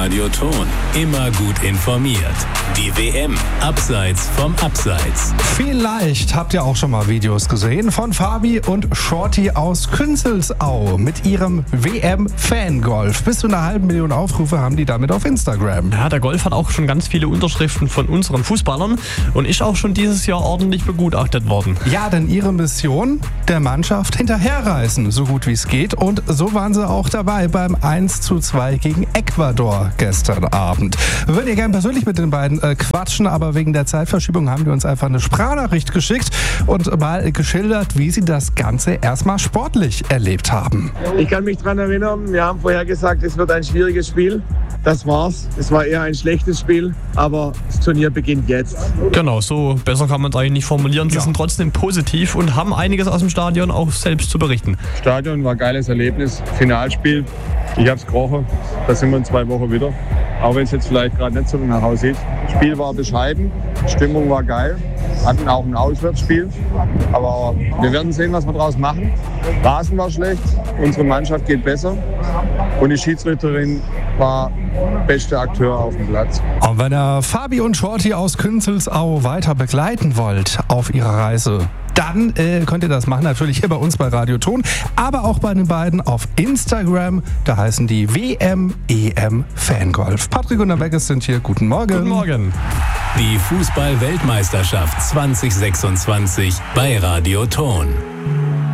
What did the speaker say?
Radio Thon. Immer gut informiert. Die WM abseits vom Abseits. Vielleicht habt ihr auch schon mal Videos gesehen von Fabi und Shorty aus Künzelsau mit ihrem WM-Fangolf. Bis zu 500.000 Aufrufe haben die damit auf Instagram. Ja, der Golf hat auch schon ganz viele Unterschriften von unseren Fußballern und ist auch schon dieses Jahr ordentlich begutachtet worden. Ja, denn ihre Mission, der Mannschaft hinterherreisen, so gut wie es geht. Und so waren sie auch dabei beim 1:2 gegen Ecuador gestern Abend. Wir würden ja gerne persönlich mit den beiden quatschen, aber wegen der Zeitverschiebung haben die uns einfach eine Sprachnachricht geschickt und mal geschildert, wie sie das Ganze erstmal sportlich erlebt haben. Ich kann mich daran erinnern, wir haben vorher gesagt, es wird ein schwieriges Spiel. Das war's. Es war eher ein schlechtes Spiel, aber das Turnier beginnt jetzt. Genau, so besser kann man es eigentlich nicht formulieren. Sie sind trotzdem positiv und haben einiges aus dem Stadion auch selbst zu berichten. Stadion war ein geiles Erlebnis. Finalspiel. Ich hab's gerochen. Da sind wir in 2 Wochen wieder. Auch wenn es jetzt vielleicht gerade nicht so nach Hause sieht. Das Spiel war bescheiden, Stimmung war geil. Hatten auch ein Auswärtsspiel. Aber wir werden sehen, was wir draus machen. Rasen war schlecht, unsere Mannschaft geht besser. Und die Schiedsrichterin war beste Akteur auf dem Platz. Und wenn ihr Fabi und Shorty aus Künzelsau weiter begleiten wollt auf ihrer Reise, dann könnt ihr das machen, natürlich hier bei uns bei Radio Thon, aber auch bei den beiden auf Instagram. Da heißen die WM-EM Fangolf. Patrick und der Beckes sind hier. Guten Morgen. Guten Morgen. Die Fußball-Weltmeisterschaft 2026 bei Radio Thon.